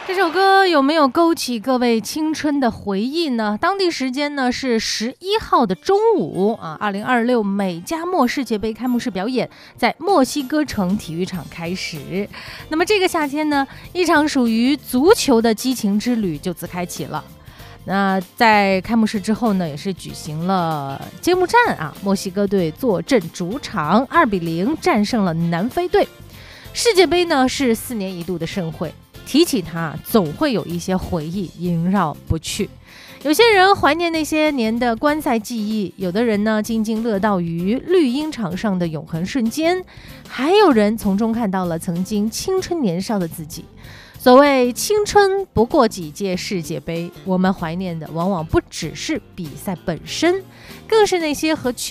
这首歌有没有勾起各位青春的回忆呢？当地时间呢是11号的中午啊，2026美加墨世界杯开幕式表演在墨西哥城体育场开始。那么这个夏天呢，一场属于足球的激情之旅就此开启了。那在开幕式之后呢，也是举行了揭幕战啊，墨西哥队坐镇主场，2-0战胜了南非队。世界杯呢是4年一度的盛会。提起它，总会有一些回忆萦绕不去。有些人怀念那些年的观赛记忆，有的人呢津津乐道于绿茵场上的永恒瞬间，还有人从中看到了曾经青春年少的自己。所谓青春不过几届世界杯，我们怀念的往往不只是比赛本身，更是那些和